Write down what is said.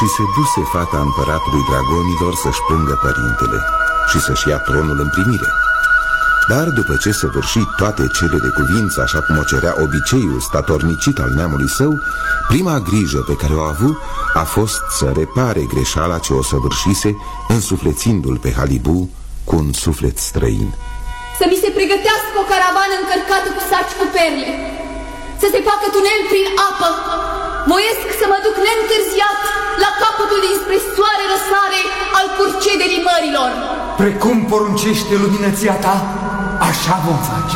Și se duse fata împăratului dragonilor să-și plângă părintele și să-și ia tronul în primire. Dar după ce săvârși toate cele de cuvință, așa cum o cerea obiceiul statornicit al neamului său, prima grijă pe care o a avut a fost să repare greșeala ce o săvârșise, însuflețindu-l pe Halibu cu un suflet străin. Să mi se pregătească o caravană încărcată cu saci cu perle, să se facă tunel prin apă. Voiesc să mă duc neîntârziat la capătul dinspre soare răsare al curcederii mărilor. Precum poruncește luminăția ta, așa vom face.